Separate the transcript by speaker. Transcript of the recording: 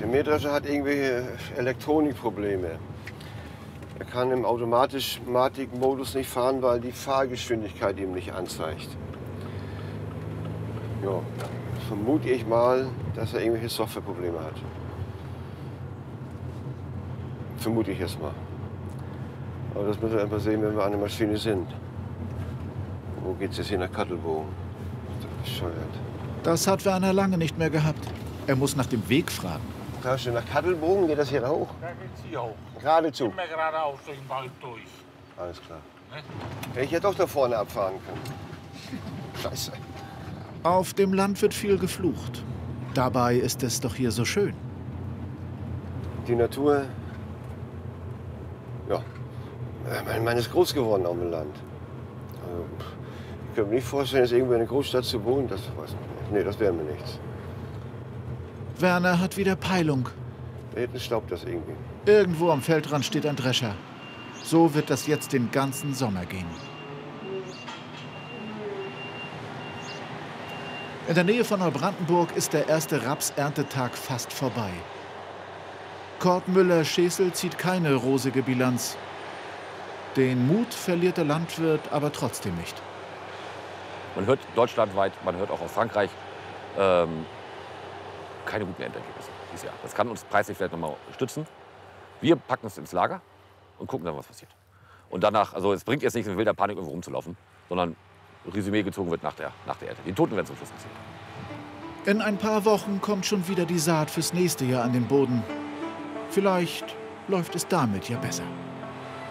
Speaker 1: Der Mähdrescher hat irgendwelche Elektronikprobleme. Er kann im Automatik-Modus nicht fahren, weil die Fahrgeschwindigkeit ihm nicht anzeigt. Ja, vermute ich mal, dass er irgendwelche Softwareprobleme hat. Vermute ich jetzt mal. Aber das müssen wir einfach sehen, wenn wir an der Maschine sind. Wo geht's jetzt hier nach Kattelbogen? Das ist bescheuert.
Speaker 2: Das hat Werner lange nicht mehr gehabt. Er muss nach dem Weg fragen.
Speaker 1: Da schon nach Kattelbogen, geht das hier hoch?
Speaker 3: Da geht's hier hoch.
Speaker 1: Geradezu.
Speaker 3: Immer geradeaus durch den Wald durch.
Speaker 1: Alles klar.
Speaker 3: Ne?
Speaker 1: Hätte ich ja doch da vorne abfahren können. Scheiße.
Speaker 2: Auf dem Land wird viel geflucht. Dabei ist es doch hier so schön.
Speaker 1: Die Natur, ja, man ist groß geworden auf dem Land. Also, ich könnte mir nicht vorstellen, jetzt irgendwo in einer Großstadt zu wohnen. Das weiß ich nicht. Nee, das wäre mir nichts.
Speaker 2: Werner hat wieder Peilung.
Speaker 1: Da hinten staubt das irgendwie.
Speaker 2: Irgendwo am Feldrand steht ein Drescher. So wird das jetzt den ganzen Sommer gehen. In der Nähe von Neubrandenburg ist der erste Rapserntetag fast vorbei. Kurt Müller-Schesel zieht keine rosige Bilanz. Den Mut verliert der Landwirt aber trotzdem nicht.
Speaker 4: Man hört deutschlandweit, man hört auch aus Frankreich, keine guten Endergebnisse dieses Jahr. Das kann uns preislich vielleicht noch mal stützen. Wir packen es ins Lager und gucken dann, was passiert. Und danach, also es bringt jetzt nichts, mit wilder Panik irgendwo rumzulaufen, sondern Resümee gezogen wird nach der Ernte. Die Toten werden zum Schluss gezählt.
Speaker 2: In ein paar Wochen kommt schon wieder die Saat fürs nächste Jahr an den Boden. Vielleicht läuft es damit ja besser.